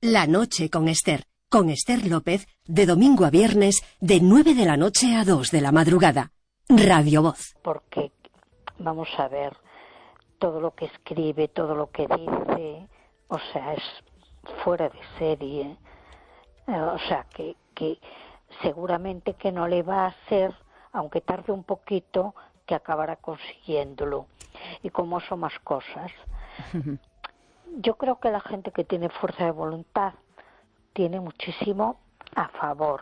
La noche con Esther López, de domingo a viernes, de 9 de la noche a 2 de la madrugada. Radio Voz. Porque, vamos a ver, todo lo que escribe, todo lo que dice, o sea, es fuera de serie. O sea, que seguramente que no le va a hacer, aunque tarde un poquito, que acabará consiguiéndolo. Y como son más cosas. Yo creo que la gente que tiene fuerza de voluntad tiene muchísimo a favor.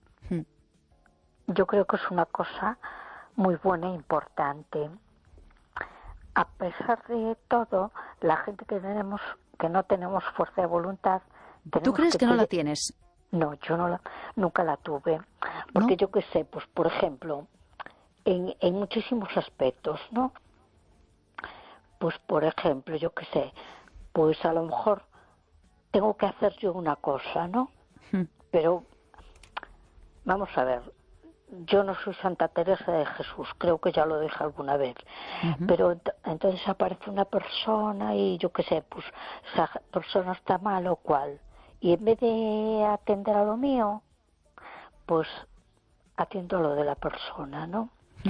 Yo creo que es una cosa muy buena e importante. A pesar de todo, la gente que no tenemos fuerza de voluntad... ¿Tú crees que no la tienes? No, yo nunca la tuve. Porque ¿no? yo qué sé, pues por ejemplo, en muchísimos aspectos, ¿no? Pues por ejemplo, yo qué sé, pues a lo mejor tengo que hacer yo una cosa, ¿no? Pero, vamos a ver, yo no soy Santa Teresa de Jesús, creo que ya lo dije alguna vez, pero entonces aparece una persona y yo qué sé, pues esa persona está mal o cual, y en vez de atender a lo mío, pues atiendo a lo de la persona, ¿no?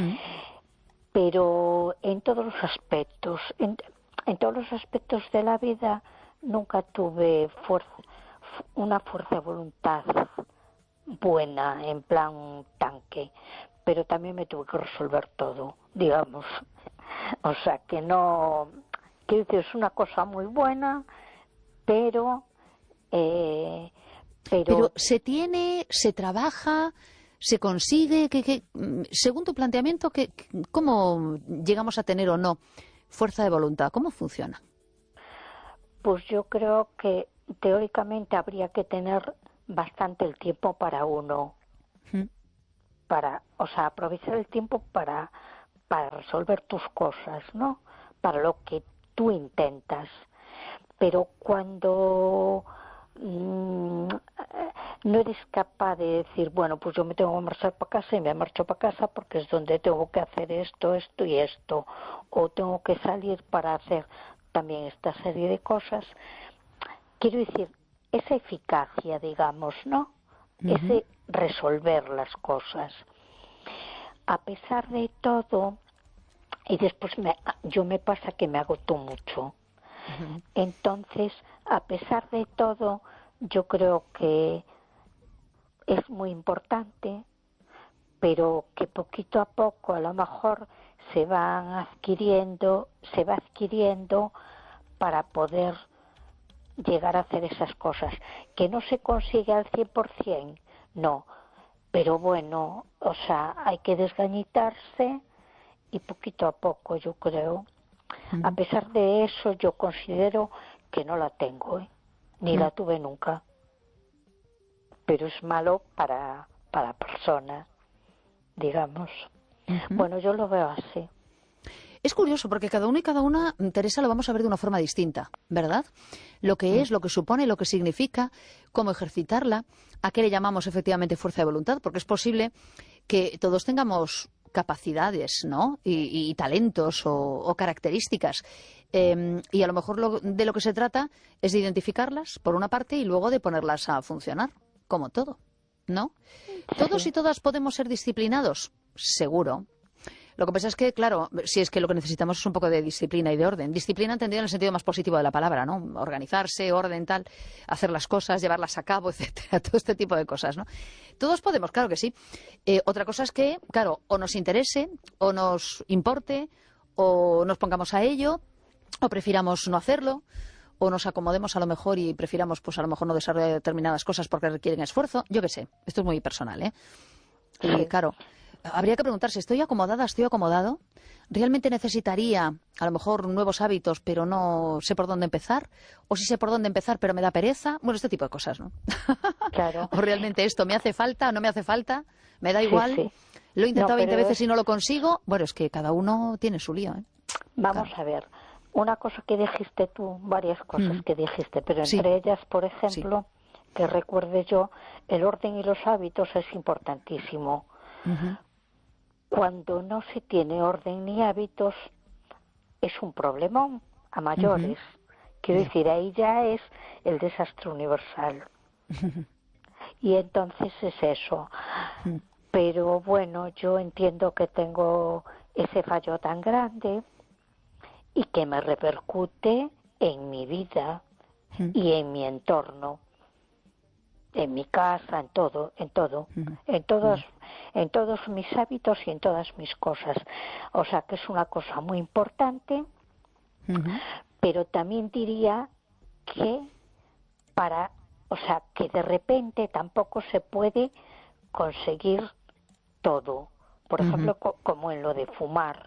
Pero en todos los aspectos, en todos los aspectos de la vida nunca tuve una fuerza de voluntad buena, en plan tanque, pero también me tuve que resolver todo, digamos. O sea, que no, quiero decir, es una cosa muy buena, pero se trabaja, se consigue, según tu planteamiento, ¿cómo llegamos a tener o no fuerza de voluntad? ¿Cómo funciona? Pues yo creo que teóricamente habría que tener bastante el tiempo para uno, o sea, aprovechar el tiempo para resolver tus cosas, ¿no? Para lo que tú intentas. Pero cuando no eres capaz de decir, bueno, pues yo me tengo que marchar para casa y me marcho para casa porque es donde tengo que hacer esto, esto y esto, o tengo que salir para hacer también esta serie de cosas. Quiero decir, esa eficacia, digamos, ¿no? Ese resolver las cosas. A pesar de todo, y después yo me pasa que me agoto mucho. Entonces, a pesar de todo, yo creo que es muy importante, pero que poquito a poco a lo mejor se va adquiriendo para poder llegar a hacer esas cosas. Que no se consigue al 100%, no, pero bueno, o sea, hay que desgañitarse y poquito a poco, yo creo. A pesar de eso, yo considero que no la tengo, ni la tuve nunca. Pero es malo para la persona, digamos. Bueno, yo lo veo así. Es curioso porque cada uno y cada una, Teresa, lo vamos a ver de una forma distinta, ¿verdad? Lo que es, lo que supone, lo que significa, cómo ejercitarla, a qué le llamamos efectivamente fuerza de voluntad, porque es posible que todos tengamos capacidades, ¿no? Y talentos o características. Y a lo mejor de lo que se trata es de identificarlas, por una parte, y luego de ponerlas a funcionar, como todo, ¿no? Sí. ¿Todos y todas podemos ser disciplinados? Seguro. Lo que pasa es que, claro, si es que lo que necesitamos es un poco de disciplina y de orden. Disciplina entendida en el sentido más positivo de la palabra, ¿no? Organizarse, orden, tal, hacer las cosas, llevarlas a cabo, etcétera, todo este tipo de cosas, ¿no? Todos podemos, claro que sí. Otra cosa es que, claro, o nos interese, o nos importe, o nos pongamos a ello, o prefiramos no hacerlo, o nos acomodemos a lo mejor y prefiramos, pues a lo mejor no desarrollar determinadas cosas porque requieren esfuerzo. Yo qué sé, esto es muy personal, ¿eh? Y claro, habría que preguntarse, ¿estoy acomodada, estoy acomodado? ¿Realmente necesitaría a lo mejor nuevos hábitos, pero no sé por dónde empezar? ¿O sí sé por dónde empezar, pero me da pereza? Bueno, este tipo de cosas, ¿no? Claro. ¿O realmente esto me hace falta, no me hace falta? ¿Me da igual? Sí. Lo he intentado 20 veces y no lo consigo. Bueno, es que cada uno tiene su lío, ¿eh? Vamos a ver. Una cosa que dijiste tú, varias cosas que dijiste, pero entre ellas, por ejemplo, que recuerde yo, el orden y los hábitos es importantísimo. Cuando no se tiene orden ni hábitos, es un problemón a mayores. Quiero decir, ahí ya es el desastre universal. Y entonces es eso. Pero bueno, yo entiendo que tengo ese fallo tan grande y que me repercute en mi vida y en mi entorno, en mi casa, en todos mis hábitos y en todas mis cosas. O sea que es una cosa muy importante, pero también diría que que de repente tampoco se puede conseguir todo. Por ejemplo, como en lo de fumar.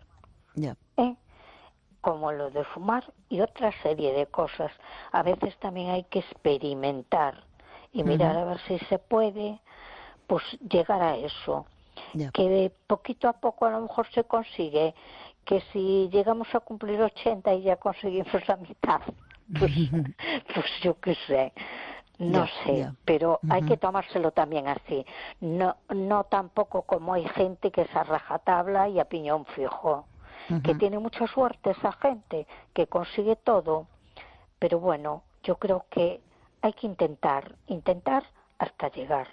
Como lo de fumar y otra serie de cosas. A veces también hay que experimentar y mirar a ver si se puede pues llegar a eso. Que de poquito a poco a lo mejor se consigue, que si llegamos a cumplir 80 y ya conseguimos la mitad, pues yo qué sé, no sé, pero hay que tomárselo también así, no tampoco como hay gente que es a rajatabla y a piñón fijo, que tiene mucha suerte esa gente, que consigue todo, pero bueno, yo creo que hay que intentar hasta llegar.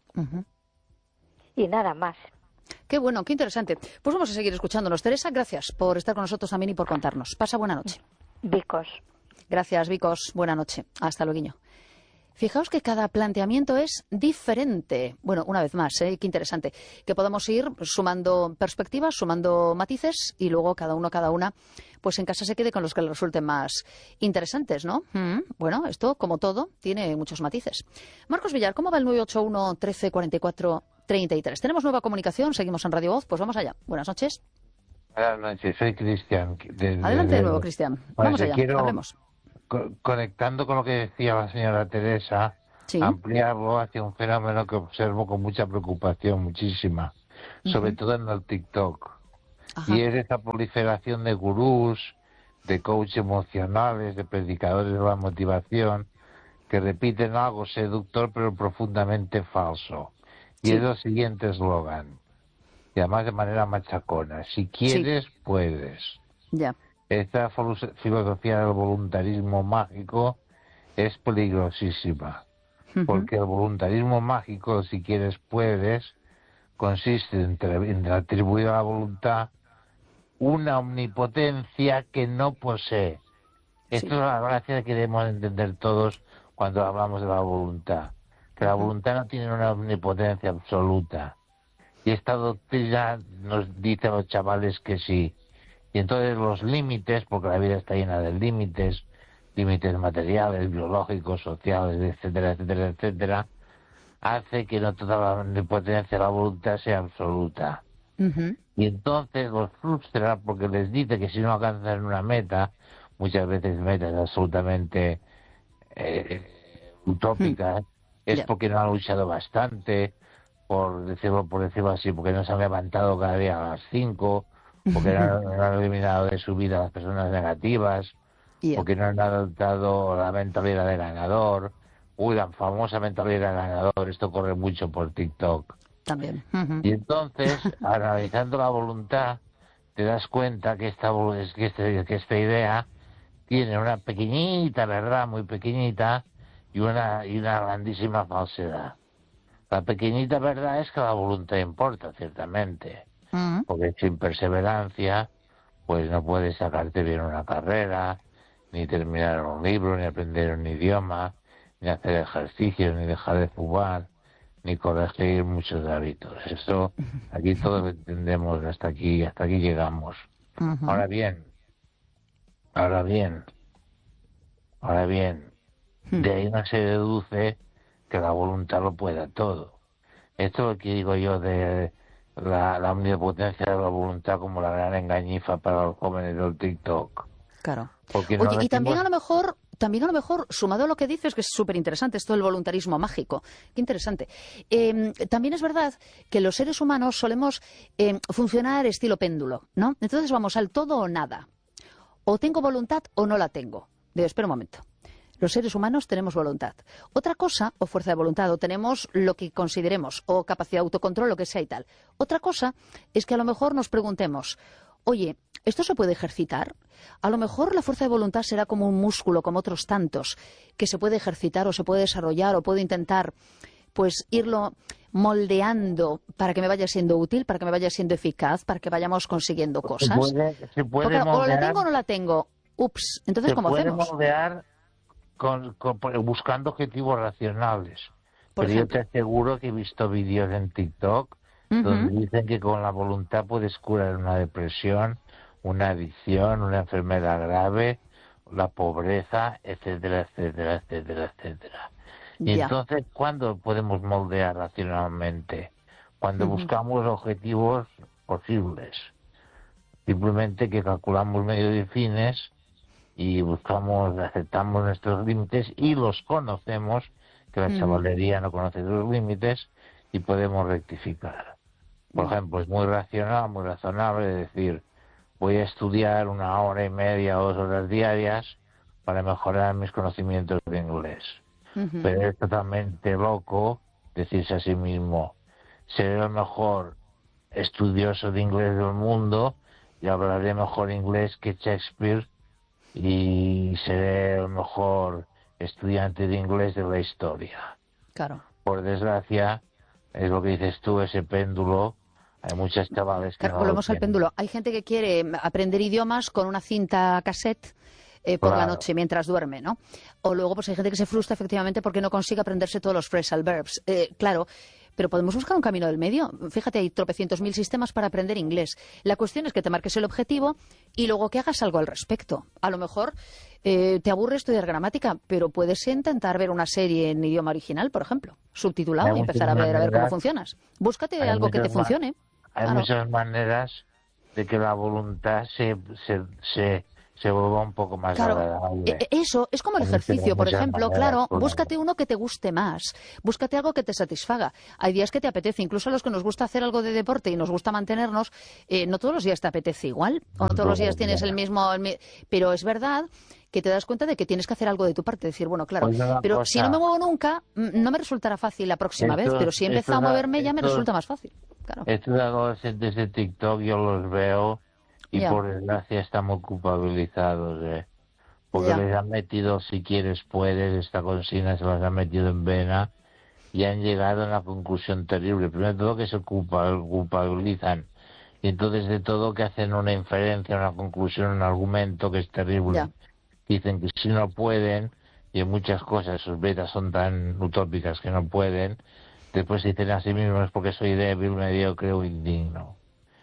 Y nada más. Qué bueno, qué interesante. Pues vamos a seguir escuchándonos. Teresa, gracias por estar con nosotros también y por contarnos. Pasa buena noche. Vicos. Gracias, Vicos. Buena noche. Hasta luego. Fijaos que cada planteamiento es diferente. Bueno, una vez más, qué interesante. Que podamos ir sumando perspectivas, sumando matices y luego cada una, pues en casa se quede con los que le resulten más interesantes, ¿no? Bueno, esto, como todo, tiene muchos matices. Marcos Villar, ¿cómo va el 981 13 44 33? Tenemos nueva comunicación, seguimos en Radio Voz, pues vamos allá. Buenas noches. Buenas noches, soy Cristian. Adelante de nuevo, Cristian. Vamos allá, hablemos. Conectando con lo que decía la señora Teresa, ampliarlo hacia un fenómeno que observo con mucha preocupación, muchísima, sobre todo en el TikTok. Y es esa proliferación de gurús, de coaches emocionales, de predicadores de la motivación, que repiten algo seductor pero profundamente falso. Y es el siguiente eslogan, y además de manera machacona: si quieres, puedes. Esta filosofía del voluntarismo mágico es peligrosísima, porque el voluntarismo mágico, si quieres, puedes, consiste en atribuir a la voluntad una omnipotencia que no posee. Esto es la gracia que debemos entender todos cuando hablamos de la voluntad, que la voluntad no tiene una omnipotencia absoluta. Y esta doctrina nos dice a los chavales que sí. Y entonces los límites, porque la vida está llena de límites materiales, biológicos, sociales, etcétera, etcétera, etcétera, hace que no toda la omnipotencia de la voluntad sea absoluta. Y entonces los frustra porque les dice que si no alcanzan una meta, muchas veces metas absolutamente utópicas, es porque no han luchado bastante, por decirlo así, porque no se han levantado cada día a las 5, porque no han eliminado de su vida a las personas negativas, porque no han adoptado la mentalidad de ganador. La famosa mentalidad de ganador, esto corre mucho por TikTok. También. Y entonces, analizando la voluntad, te das cuenta que esta idea tiene una pequeñita verdad, muy pequeñita, y una grandísima falsedad. La pequeñita verdad es que la voluntad importa, ciertamente, porque sin perseverancia pues no puedes sacarte bien una carrera, ni terminar un libro, ni aprender un idioma, ni hacer ejercicio, ni dejar de fumar, ni corregir muchos hábitos. Eso aquí todos lo entendemos, hasta aquí llegamos. Ahora bien, de ahí no se deduce que la voluntad lo pueda todo. Esto es lo que digo yo de la omnipotencia de la voluntad como la gran engañifa para los jóvenes del TikTok. Claro. Porque Oye, y también a lo mejor, sumado a lo que dices, que es súper interesante, esto del voluntarismo mágico, qué interesante. También es verdad que los seres humanos solemos funcionar estilo péndulo, ¿no? Entonces vamos al todo o nada. O tengo voluntad o no la tengo. Digo, espera un momento. Los seres humanos tenemos voluntad. Otra cosa, o fuerza de voluntad, o tenemos lo que consideremos, o capacidad de autocontrol, lo que sea y tal. Otra cosa es que a lo mejor nos preguntemos, oye, ¿esto se puede ejercitar? A lo mejor la fuerza de voluntad será como un músculo, como otros tantos, que se puede ejercitar o se puede desarrollar o puedo intentar pues irlo moldeando para que me vaya siendo útil, para que me vaya siendo eficaz, para que vayamos consiguiendo cosas. Se puede porque, moldear, o la tengo o no la tengo. Ups, entonces ¿cómo hacemos? Se puede moldear buscando objetivos racionales. Pero yo te aseguro que he visto vídeos en TikTok donde dicen que con la voluntad puedes curar una depresión, una adicción, una enfermedad grave, la pobreza, etcétera, etcétera, etcétera, etcétera. Y entonces, ¿cuándo podemos moldear racionalmente? Cuando buscamos objetivos posibles. Simplemente que calculamos medios y fines y aceptamos nuestros límites y los conocemos, que la chavalería no conoce sus límites, y podemos rectificar. Por ejemplo, es muy racional, muy razonable decir, voy a estudiar 1 hora y media o 2 horas diarias para mejorar mis conocimientos de inglés. Pero es totalmente loco decirse a sí mismo, seré el mejor estudioso de inglés del mundo y hablaré mejor inglés que Shakespeare y seré el mejor estudiante de inglés de la historia. Claro. Por desgracia, es lo que dices tú, ese péndulo. Hay muchas chavales que volvemos al péndulo. Hay gente que quiere aprender idiomas con una cinta cassette por la noche mientras duerme, ¿no? O luego pues hay gente que se frustra efectivamente porque no consigue aprenderse todos los phrasal verbs. Claro, pero podemos buscar un camino del medio. Fíjate, hay tropecientos mil sistemas para aprender inglés. La cuestión es que te marques el objetivo y luego que hagas algo al respecto. A lo mejor te aburre estudiar gramática, pero puedes intentar ver una serie en idioma original, por ejemplo, subtitulado, y empezar a ver cómo funcionas. Búscate algo que te funcione. Hay muchas maneras de que la voluntad se vuelva un poco más agradable. Eso es como el ejercicio, por ejemplo. Claro, búscate uno que te guste más, búscate algo que te satisfaga. Hay días que te apetece, incluso a los que nos gusta hacer algo de deporte y nos gusta mantenernos, no todos los días te apetece igual, o no todos los días tienes el mismo... Pero es verdad que te das cuenta de que tienes que hacer algo de tu parte, decir, bueno, claro, pero si no me muevo nunca, no me resultará fácil la próxima vez, pero si he empezado a moverme ya me resulta más fácil. Claro. Estos adolescentes de TikTok yo los veo y por desgracia están muy culpabilizados, porque les han metido, si quieres puedes, esta consigna se las han metido en vena y han llegado a una conclusión terrible. Primero de todo que se culpabilizan y entonces de todo que hacen una inferencia, una conclusión, un argumento que es terrible. Dicen que si no pueden, y en muchas cosas sus metas son tan utópicas que no pueden, después dicen a sí mismos porque soy débil, mediocre o indigno.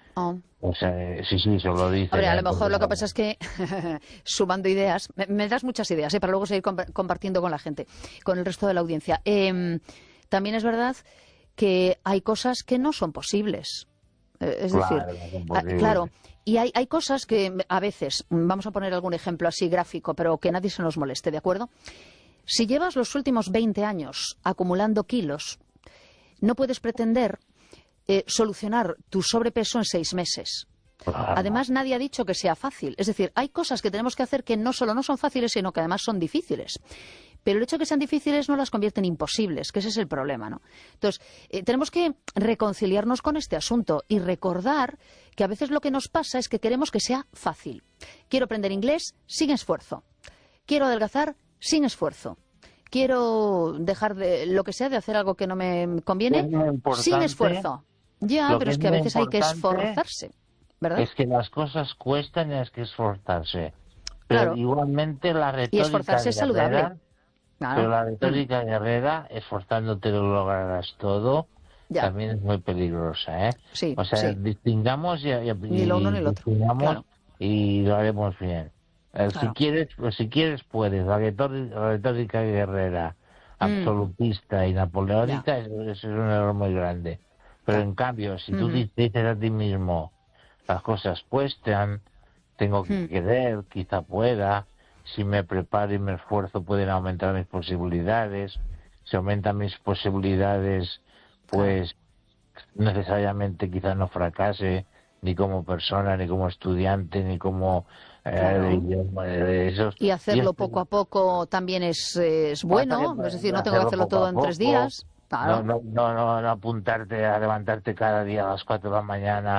O sea, sí, se lo dicen. Hombre, a lo mejor lo que pasa es que, sumando ideas, me das muchas ideas, para luego seguir compartiendo con la gente, con el resto de la audiencia. También es verdad que hay cosas que no son posibles. Es decir, claro, y hay cosas que a veces, vamos a poner algún ejemplo así gráfico, pero que nadie se nos moleste, ¿de acuerdo? Si llevas los últimos 20 años acumulando kilos, no puedes pretender solucionar tu sobrepeso en 6 meses. Además, nadie ha dicho que sea fácil. Es decir, hay cosas que tenemos que hacer que no solo no son fáciles, sino que además son difíciles. Pero el hecho de que sean difíciles no las convierte en imposibles, que ese es el problema, ¿no? Entonces, tenemos que reconciliarnos con este asunto y recordar que a veces lo que nos pasa es que queremos que sea fácil. Quiero aprender inglés sin esfuerzo. Quiero adelgazar sin esfuerzo. Quiero dejar de lo que sea de hacer algo que no me conviene sin esfuerzo. Ya, pero es que a veces hay que esforzarse, ¿verdad? Es que las cosas cuestan y hay que esforzarse. Pero igualmente la retórica... Y esforzarse es saludable. Pero la retórica guerrera, esforzándote lo lograrás todo, también es muy peligrosa, ¿eh? Sí, o sea, distingamos ni lo uno ni lo otro. Y lo haremos bien. Si quieres puedes. La retórica guerrera, absolutista y napoleónica, eso es un error muy grande. Pero en cambio, si tú dices a ti mismo, las cosas cuestan, tengo que querer, quizá pueda, si me preparo y me esfuerzo pueden aumentar mis posibilidades, si aumentan mis posibilidades, pues necesariamente quizá no fracase, ni como persona, ni como estudiante, ni como... Y hacerlo poco a poco también es bueno, es decir, no tengo que hacerlo todo en 3 días. Claro. No apuntarte a levantarte cada día a las 4 de la mañana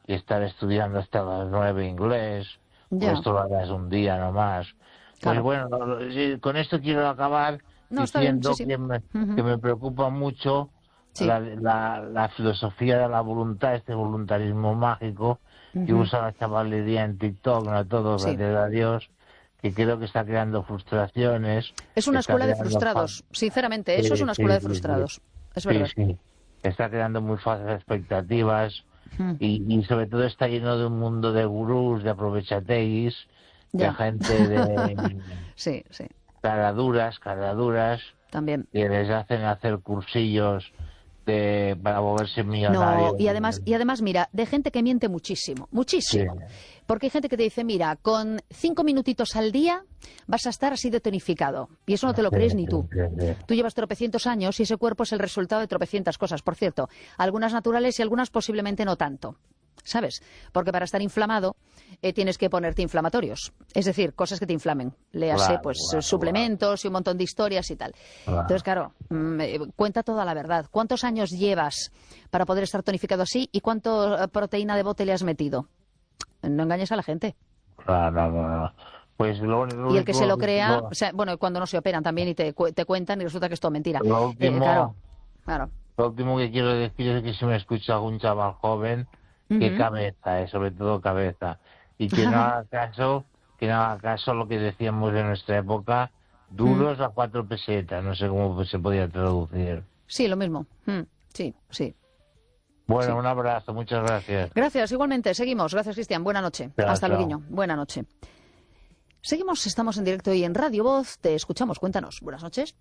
y estar estudiando hasta las 9 inglés, pues esto lo harás un día nomás. Claro. Pues bueno, con esto quiero acabar diciendo bien, que me preocupa mucho la filosofía de la voluntad, este voluntarismo mágico que usa la chavalería en TikTok, no todos, gracias a Dios, que creo que está creando frustraciones. Es una escuela de frustrados, sinceramente, eso es una escuela de frustrados, es verdad. Sí, está creando muy falsas expectativas y sobre todo está lleno de un mundo de gurús, de aprovechateguis, de gente de caraduras, también, que les hacen hacer cursillos para volverse millonarios. No, y además, mira, de gente que miente muchísimo. Sí. Porque hay gente que te dice, mira, con 5 minutitos al día vas a estar así de tonificado. Y eso no te lo crees ni tú. Tú llevas tropecientos años y ese cuerpo es el resultado de tropecientas cosas. Por cierto, algunas naturales y algunas posiblemente no tanto. ¿Sabes? Porque para estar inflamado tienes que ponerte inflamatorios. Es decir, cosas que te inflamen. Léase, suplementos y un montón de historias y tal. Entonces, claro, cuenta toda la verdad. ¿Cuántos años llevas para poder estar tonificado así y cuánta proteína de bote le has metido? No engañes a la gente. No. Pues y el que se lo crea, cuando no se operan también y te cuentan y resulta que es todo mentira. Lo último, claro. Lo último que quiero decir es que si me escucha algún chaval joven, que cabeza, sobre todo cabeza, y que no haga caso a lo que decíamos en nuestra época, duros a 4 pesetas, no sé cómo se podía traducir. Sí, lo mismo. Sí. Bueno, un abrazo, muchas gracias. Gracias, igualmente. Seguimos. Gracias, Cristian. Buena noche. Hasta luego. Buena noche. Seguimos, estamos en directo y en Radio Voz. Te escuchamos. Cuéntanos. Buenas noches.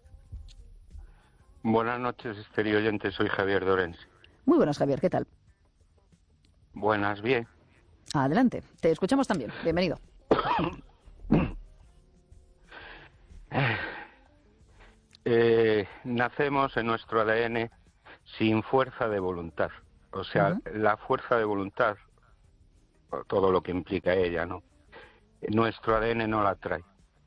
Buenas noches, Esther oyente. Soy Javier Dorens. Muy buenas, Javier. ¿Qué tal? Buenas, bien. Adelante. Te escuchamos también. Bienvenido. Nacemos en nuestro ADN sin fuerza de voluntad. O sea, la fuerza de voluntad, todo lo que implica ella, ¿no? Nuestro ADN no la trae.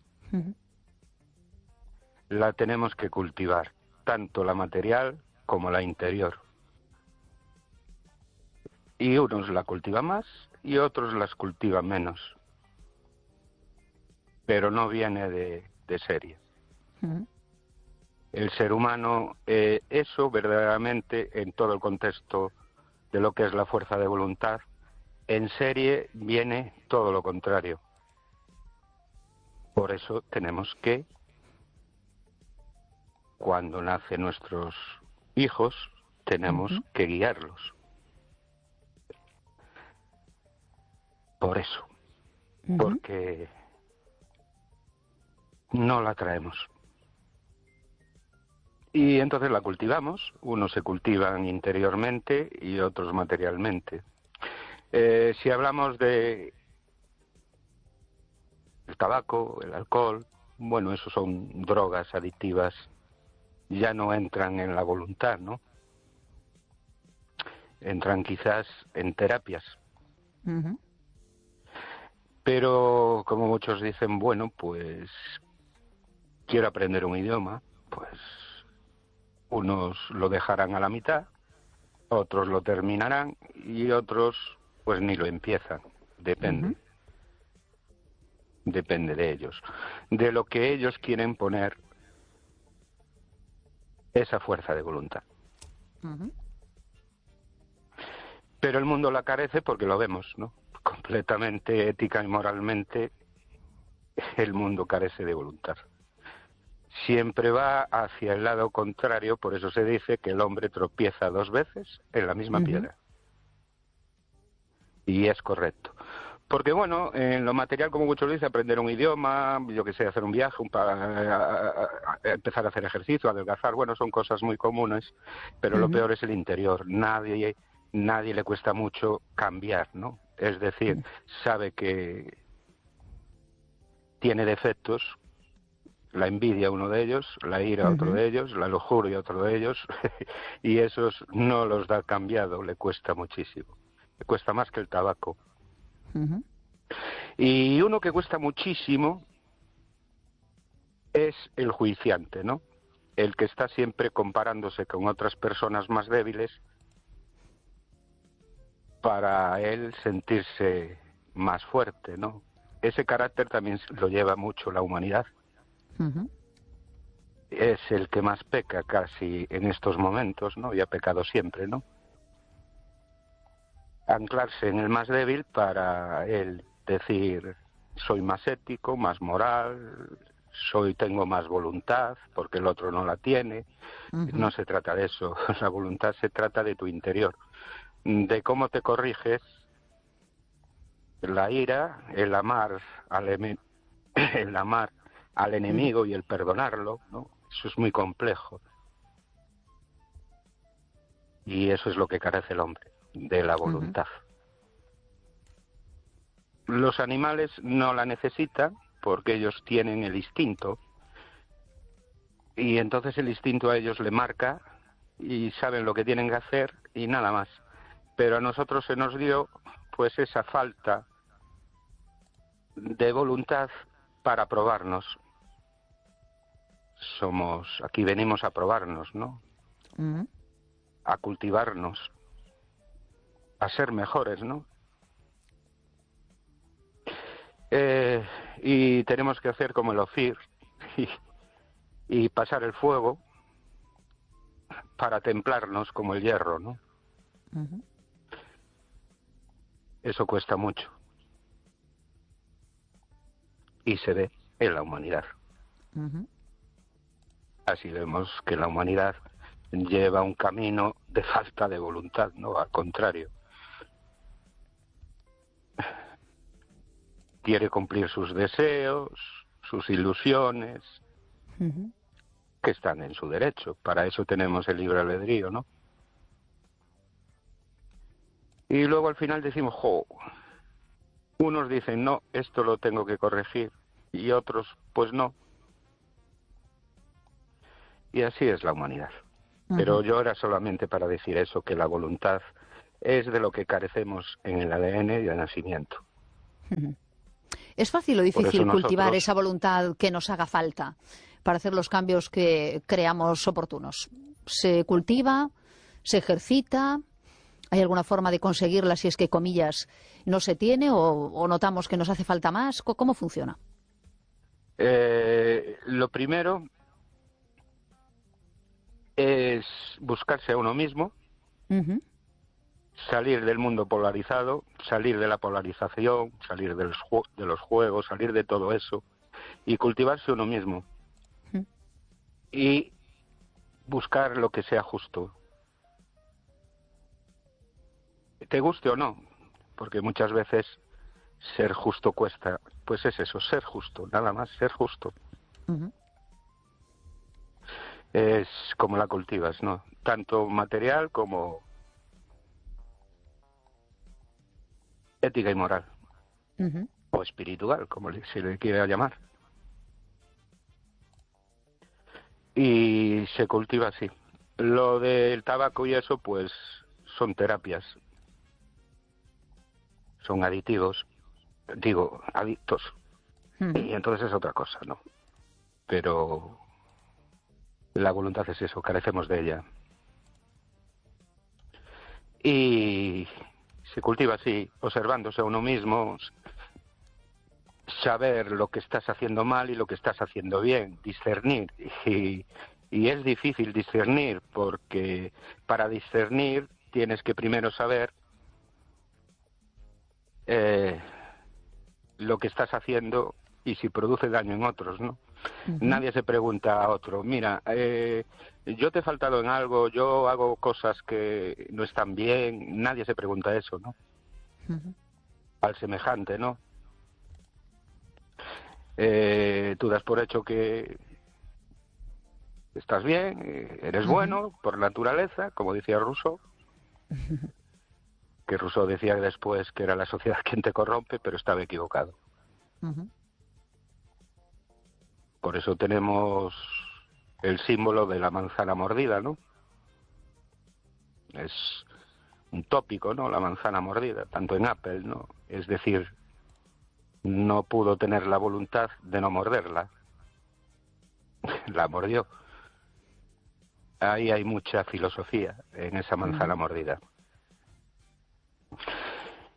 La tenemos que cultivar, tanto la material como la interior. Y unos la cultivan más y otros las cultivan menos. Pero no viene de serie. El ser humano, eso verdaderamente, en todo el contexto de lo que es la fuerza de voluntad, en serie viene todo lo contrario. Por eso tenemos que, cuando nacen nuestros hijos, tenemos que guiarlos. Por eso, porque no la traemos. Y entonces la cultivamos, unos se cultivan interiormente y otros materialmente. Si hablamos de el tabaco, el alcohol, bueno, eso son drogas adictivas, ya no entran en la voluntad, ¿no? Entran quizás en terapias. Pero como muchos dicen, bueno, pues quiero aprender un idioma, pues unos lo dejarán a la mitad, otros lo terminarán y otros pues ni lo empiezan. Depende. Depende de ellos. De lo que ellos quieren poner esa fuerza de voluntad. Pero el mundo la carece porque lo vemos, ¿no? Completamente ética y moralmente el mundo carece de voluntad. Siempre va hacia el lado contrario, por eso se dice que el hombre tropieza 2 veces en la misma piedra. Y es correcto. Porque bueno, en lo material, como muchos dicen, aprender un idioma, yo que sé, hacer un viaje, empezar a hacer ejercicio, adelgazar, bueno, son cosas muy comunes, pero lo peor es el interior. Nadie le cuesta mucho cambiar, ¿no? Es decir, sabe que tiene defectos, la envidia uno de ellos, la ira otro de ellos, la lujuria otro de ellos, y esos no los da cambiado, le cuesta muchísimo. Le cuesta más que el tabaco. Y uno que cuesta muchísimo es el juiciante, ¿no? El que está siempre comparándose con otras personas más débiles para él sentirse más fuerte, ¿no? Ese carácter también lo lleva mucho la humanidad. Es el que más peca casi en estos momentos, ¿no? Y ha pecado siempre, ¿no? Anclarse en el más débil para él decir, soy más ético, más moral, tengo más voluntad, porque el otro no la tiene. No se trata de eso. La voluntad se trata de tu interior, de cómo te corriges. La ira, el amar al enemigo y el perdonarlo, ¿no? Eso es muy complejo. Y eso es lo que carece el hombre, de la voluntad. Los animales no la necesitan porque ellos tienen el instinto. Y entonces el instinto a ellos le marca y saben lo que tienen que hacer y nada más. Pero a nosotros se nos dio pues esa falta de voluntad para probarnos. Aquí venimos a probarnos, ¿no? A cultivarnos, a ser mejores, ¿no? Y tenemos que hacer como el Ofir y pasar el fuego para templarnos como el hierro, ¿no? Eso cuesta mucho. Y se ve en la humanidad. Así vemos que la humanidad lleva un camino de falta de voluntad, ¿no? Al contrario. Quiere cumplir sus deseos, sus ilusiones, que están en su derecho. Para eso tenemos el libre albedrío, ¿no? Y luego al final decimos, unos dicen, no, esto lo tengo que corregir, y otros, pues no. Y así es la humanidad. Pero yo era solamente para decir eso, que la voluntad es de lo que carecemos en el ADN y de nacimiento. ¿Es fácil o difícil cultivar esa voluntad que nos haga falta para hacer los cambios que creamos oportunos? ¿Se cultiva? ¿Se ejercita? ¿Hay alguna forma de conseguirla si es que, comillas, no se tiene o notamos que nos hace falta más? ¿Cómo funciona? Lo primero es buscarse a uno mismo, salir del mundo polarizado, salir de la polarización, salir de los juegos, salir de todo eso y cultivarse uno mismo y buscar lo que sea justo. Te guste o no, porque muchas veces ser justo cuesta. Pues es eso, ser justo, nada más, ser justo. Es como la cultivas, ¿no? Tanto material como ética y moral. O espiritual, como se le quiera llamar. Y se cultiva así. Lo del tabaco y eso, pues son terapias. Son aditivos. Digo, adictos. Y entonces es otra cosa, ¿no? Pero la voluntad es eso, carecemos de ella. Y se cultiva así, observándose a uno mismo, saber lo que estás haciendo mal y lo que estás haciendo bien, discernir. Y es difícil discernir, porque para discernir tienes que primero saber lo que estás haciendo y si produce daño en otros, ¿no? Nadie se pregunta a otro, mira, yo te he faltado en algo, yo hago cosas que no están bien, nadie se pregunta eso, ¿no? Al semejante, ¿no? Tú das por hecho que estás bien, eres bueno por naturaleza, como decía Rousseau, que Rousseau decía después que era la sociedad quien te corrompe, pero estaba equivocado. Por eso tenemos el símbolo de la manzana mordida, ¿no? Es un tópico, ¿no? La manzana mordida, tanto en Apple, ¿no? Es decir, no pudo tener la voluntad de no morderla. La mordió. Ahí hay mucha filosofía en esa manzana mordida.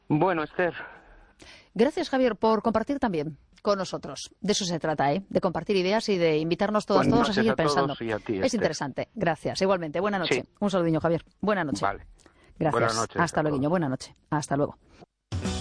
Bueno, Esther. Gracias, Javier, por compartir también con nosotros. De eso se trata, de compartir ideas y de invitarnos todos a seguir pensando. Es interesante. Gracias. Igualmente. Buena noche. Sí. Un saludiño, Javier. Buena noche. Vale. Gracias. Buenas noches. Hasta luego. Buena noche. Hasta luego.